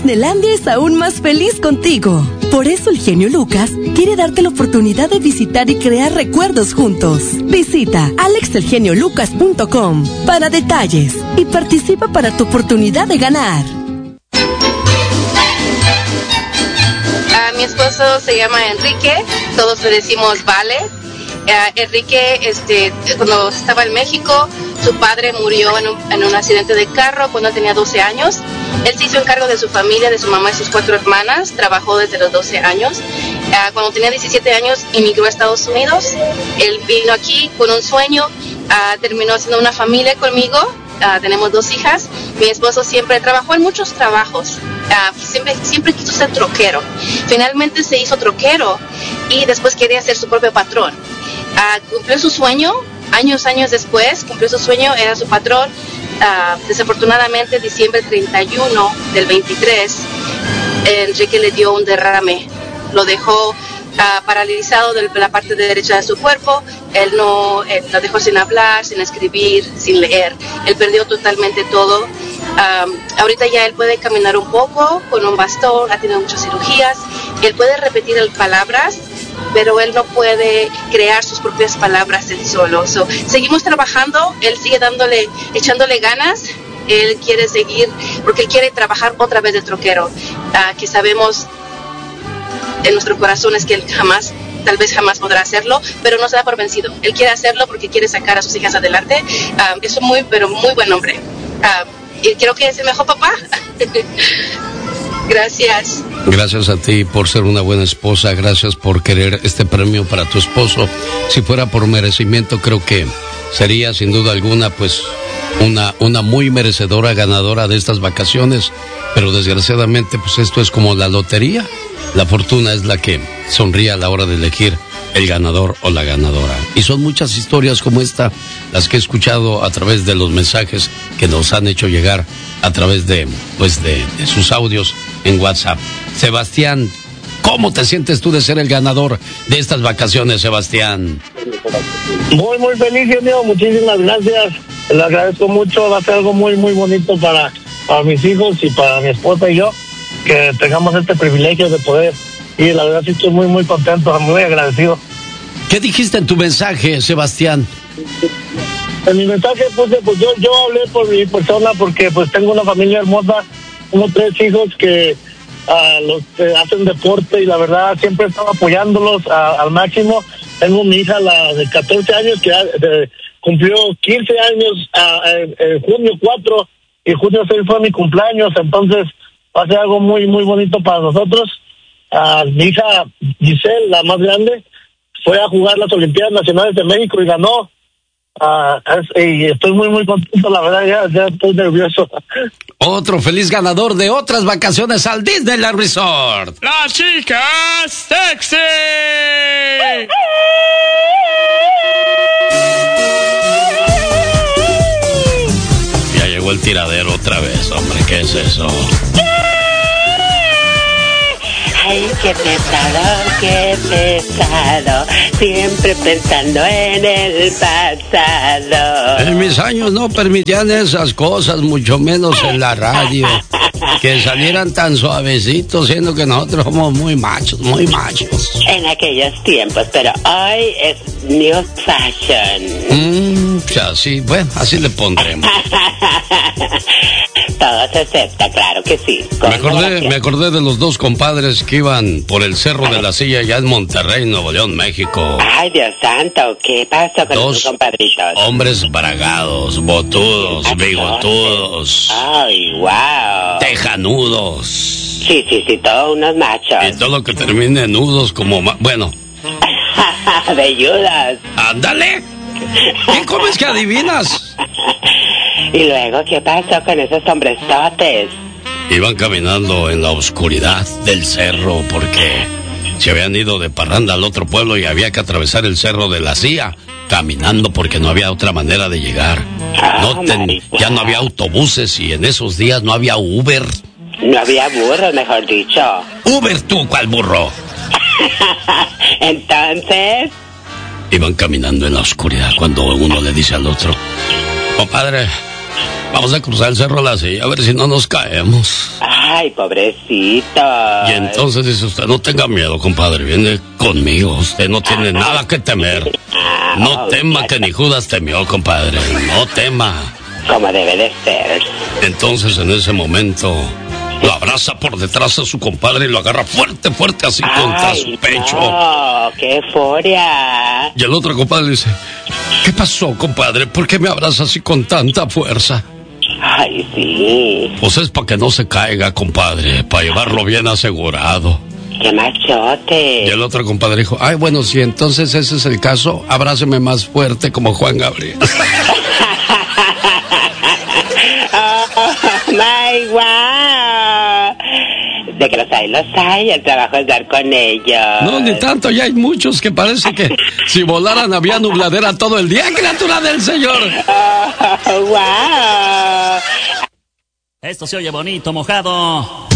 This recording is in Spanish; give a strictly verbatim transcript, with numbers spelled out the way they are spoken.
Disneylandia es aún más feliz contigo. Por eso el genio Lucas quiere darte la oportunidad de visitar y crear recuerdos juntos. Visita alex el genio lucas punto com para detalles y participa para tu oportunidad de ganar. Uh, mi esposo se llama Enrique, todos le decimos Vale. Uh, Enrique, este, cuando estaba en México, su padre murió en un, en un accidente de carro cuando tenía doce años. Él se hizo encargo de su familia, de su mamá y sus cuatro hermanas. Trabajó desde los doce años. Uh, cuando tenía diecisiete años, emigró a Estados Unidos. Él vino aquí con un sueño. Uh, terminó haciendo una familia conmigo. Uh, tenemos dos hijas. Mi esposo siempre trabajó en muchos trabajos. Uh, siempre, siempre quiso ser troquero. Finalmente se hizo troquero y después quería ser su propio patrón. Uh, cumplió su sueño. Años, años después, cumplió su sueño, era su patrón. Uh, desafortunadamente, diciembre treinta y uno del veintitrés, Enrique le dio un derrame. Lo dejó uh, paralizado de la parte derecha de su cuerpo. Él no, él lo dejó sin hablar, sin escribir, sin leer. Él perdió totalmente todo. Um, ahorita ya él puede caminar un poco con un bastón, ha tenido muchas cirugías. Él puede repetir palabras, pero él no puede crear sus propias palabras él solo. So, seguimos trabajando, él sigue dándole, echándole ganas. Él quiere seguir, porque él quiere trabajar otra vez de troquero, uh, que sabemos en nuestro corazón es que él jamás, tal vez jamás podrá hacerlo, pero no se da por vencido. Él quiere hacerlo porque quiere sacar a sus hijas adelante. Uh, es un muy, pero muy buen hombre. Uh, y creo que es el mejor papá. Gracias. Gracias a ti por ser una buena esposa, gracias por querer este premio para tu esposo. Si fuera por merecimiento, creo que sería sin duda alguna pues una, una muy merecedora ganadora de estas vacaciones, pero desgraciadamente pues esto es como la lotería. La fortuna es la que sonríe a la hora de elegir el ganador o la ganadora. Y son muchas historias como esta las que he escuchado a través de los mensajes que nos han hecho llegar a través de, pues de, de sus audios en WhatsApp. Sebastián, ¿cómo te sientes tú de ser el ganador de estas vacaciones, Sebastián? Muy, muy feliz, amigo. Muchísimas gracias. Le agradezco mucho. Va a ser algo muy, muy bonito para, para mis hijos y para mi esposa y yo, que tengamos este privilegio de poder ir. La verdad sí estoy muy, muy contento, muy agradecido. ¿Qué dijiste en tu mensaje, Sebastián? En mi mensaje puse, pues yo, yo hablé por mi persona porque pues tengo una familia hermosa, unos tres hijos que uh, los eh, hacen deporte y la verdad siempre he estado apoyándolos uh, al máximo. Tengo mi hija la de catorce años que uh, cumplió quince años uh, en, en junio cuatro y junio seis fue mi cumpleaños, entonces va a ser algo muy, muy bonito para nosotros. Uh, mi hija Giselle, la más grande, fue a jugar las Olimpiadas Nacionales de México y ganó. Uh, es, y estoy muy, muy contento, la verdad, ya, ya estoy nervioso. Otro feliz ganador de otras vacaciones al Disneyland Resort. ¡Las chicas sexy! Ya llegó el tiradero otra vez, hombre, ¿qué es eso? Ay, qué pesado, qué pesado, siempre pensando en el pasado. En mis años no permitían esas cosas, mucho menos en la radio, que salieran tan suavecitos, siendo que nosotros somos muy machos, muy machos. En aquellos tiempos, pero hoy es new fashion. Mm, o sea, sí, bueno, así le pondremos. Todo se acepta, claro que sí. Me acordé, me acordé de los dos compadres que iban por el Cerro de la Silla allá en Monterrey, Nuevo León, México. Ay, Dios santo, ¿qué pasó con dos tus compadritos? Hombres bragados, botudos, bigotudos. Ay, wow. Tejanudos. Sí, sí, sí, todos unos machos. Y todo lo que termine en nudos como... Ma- bueno. Velludas. ¡Ándale! ¿Qué comes que adivinas? Y luego, ¿qué pasó con esos hombresotes? Iban caminando en la oscuridad del cerro porque se habían ido de parranda al otro pueblo y había que atravesar el Cerro de la Silla caminando porque no había otra manera de llegar. Oh, no ten, ya no había autobuses y en esos días no había Uber. No había burro, mejor dicho. Uber tú, ¿cuál burro? Entonces... Iban caminando en la oscuridad cuando uno le dice al otro: compadre, vamos a cruzar el Cerro de la Silla a ver si no nos caemos. Ay, pobrecito. Y entonces dice usted, no tenga miedo, compadre, viene conmigo, usted no tiene nada que temer. No tema que ni Judas temió, compadre, no tema. Como debe de ser. Entonces en ese momento lo abraza por detrás a su compadre y lo agarra fuerte, fuerte así Ay, contra su pecho. No, qué euforia. Y el otro compadre le dice, ¿qué pasó, compadre? ¿Por qué me abraza así con tanta fuerza? Ay, sí. Pues es para que no se caiga, compadre, para llevarlo bien asegurado. ¡Qué machote! Y el otro compadre dijo, ay, bueno, si entonces ese es el caso, abráceme más fuerte como Juan Gabriel. ¡Oh, my wow! De que los hay, los hay, el trabajo es dar con ellos. No, ni tanto, ya hay muchos que parece que si volaran había nubladera todo el día, criatura del Señor. ¡Oh, wow! Esto se oye bonito, mojado.